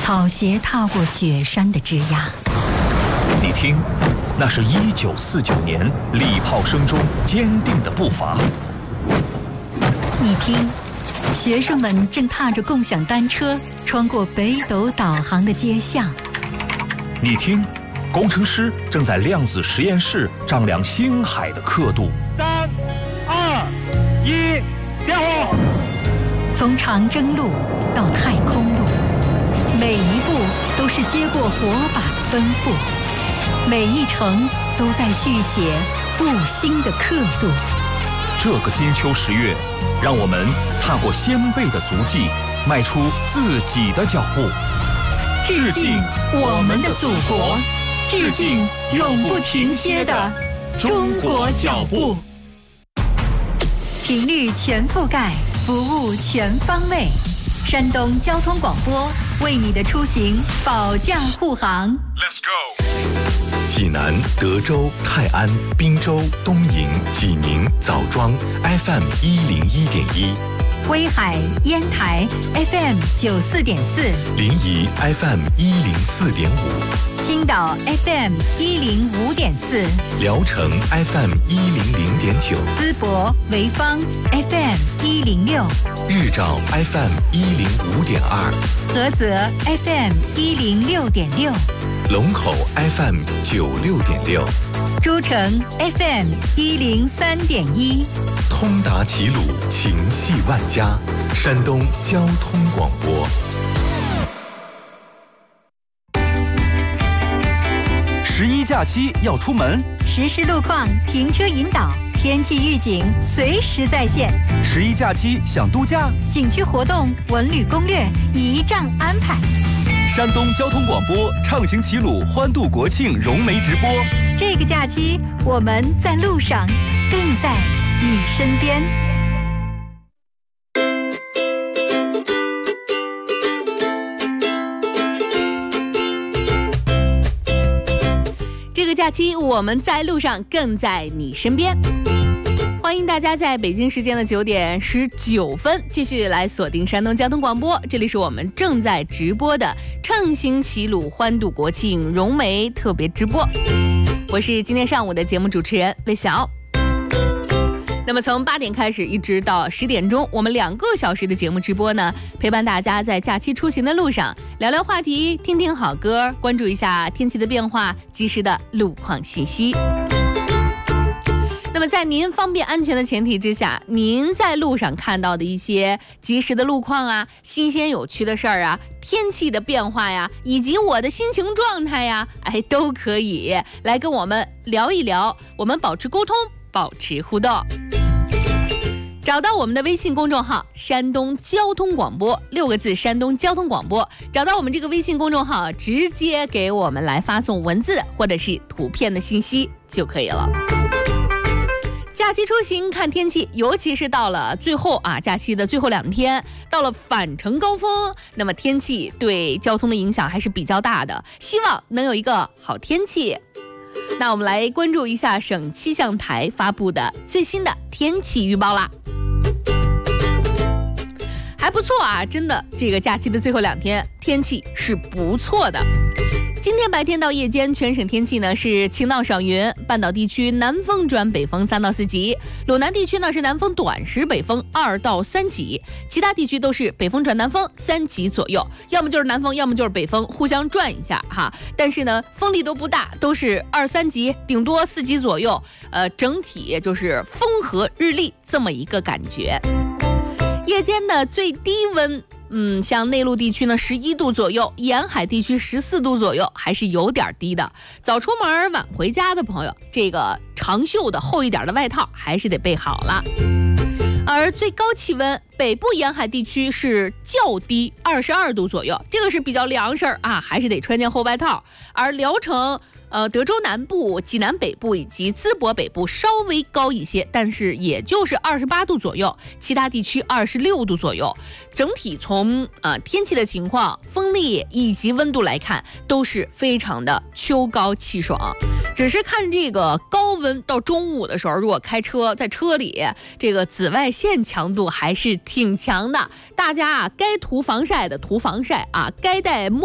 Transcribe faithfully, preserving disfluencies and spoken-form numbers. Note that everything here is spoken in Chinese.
草鞋踏过雪山的枝桠。 你听，那是一九四九年礼炮声中坚定的步伐。 你听，学生们正踏着共享单车穿过北斗导航的街巷。 你听，工程师正在量子实验室丈量星海的刻度。 三、二、一，点火！ 从长征路到太空路，每一步都是接过火把的奔赴，每一程都在续写复兴的刻度。 这个金秋十月，让我们踏过先辈的足迹，迈出自己的脚步。 致敬我们的祖国，致敬永不停歇的中国脚步。频率全覆盖，服务全方位。山东交通广播为你的出行保驾护航。 Let's go。 济南、德州、泰安、滨州、东营、济宁、枣庄 F M 一零一点一。 威海、烟台 F M 九四点四， 临沂 F M 一零四点五， 青岛 F M 一零五点四， 聊城 F M 一零零点九， 淄博、潍坊 F M 一零六， 日照 F M 一零五点二， 菏泽 F M 一零六点六， 龙口 F M 九六点六， 诸城 F M 一零三点一。 通达齐鲁，情系万家。山东交通广播。 十一假期要出门， 实时路况、停车引导、天气预警随时在线。 十一假期想度假， 景区活动、文旅攻略一仗安排。 山东交通广播畅行齐鲁欢度国庆融媒直播。 这个假期我们在路上，更在你身边。这个假期我们在路上，更在你身边。欢迎大家在北京时间的九点十九分继续来锁定山东交通广播，这里是我们正在直播的畅行齐鲁欢度国庆融媒特别直播。我是今天上午的节目主持人魏晓。那么从八点开始一直到十点钟，我们两个小时的节目直播呢，陪伴大家在假期出行的路上聊聊话题，听听好歌，关注一下天气的变化，及时的路况信息。那么在您方便安全的前提之下，您在路上看到的一些及时的路况啊，新鲜有趣的事儿啊，天气的变化呀，以及我的心情状态呀，哎，都可以来跟我们聊一聊，我们保持沟通，保持互动。找到我们的微信公众号山东交通广播，六个字山东交通广播，找到我们这个微信公众号，直接给我们来发送文字或者是图片的信息就可以了。假期出行看天气，尤其是到了最后啊，假期的最后两天，到了返程高峰，那么天气对交通的影响还是比较大的，希望能有一个好天气。那我们来关注一下省气象台发布的最新的天气预报啦。还不错啊，真的，这个假期的最后两天天气是不错的。今天白天到夜间，全省天气呢是晴到少云，半岛地区南风转北风三到四级，鲁南地区呢是南风短时北风二到三级，其他地区都是北风转南风三级左右，要么就是南风，要么就是北风，互相转一下哈。但是呢，风力都不大，都是二三级，顶多四级左右，呃，整体就是风和日丽这么一个感觉。夜间的最低温。嗯，像内陆地区呢十一度左右，沿海地区十四度左右，还是有点低的。早出门晚回家的朋友，这个长袖的厚一点的外套还是得备好了。而最高气温，北部沿海地区是较低二十二度左右，这个是比较凉事儿啊，还是得穿件厚外套。而聊城呃，德州南部、济南北部以及淄博北部稍微高一些，但是也就是二十八度左右，其他地区二十六度左右。整体从呃天气的情况、风力以及温度来看，都是非常的秋高气爽。只是看这个高温到中午的时候，如果开车在车里，这个紫外线强度还是挺强的。大家啊，该涂防晒的涂防晒啊，该戴墨